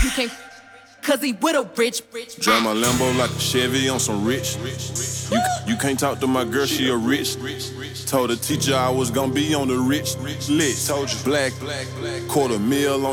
You can't cause he with a rich. Drive my Lambo like a Chevy on some rich. You can't talk to my girl, she a rich. Told the teacher I was gonna be on the rich list. Told you black, $250,000 on